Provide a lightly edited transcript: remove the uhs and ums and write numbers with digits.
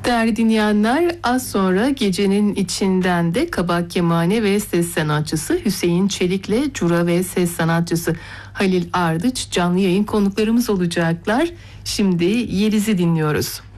Değerli dinleyenler, az sonra gecenin içinden de kabak kemane ve ses sanatçısı Hüseyin Çelik'le cura ve ses sanatçısı Halil Ardıç canlı yayın konuklarımız olacaklar. Şimdi Yeliz'i dinliyoruz.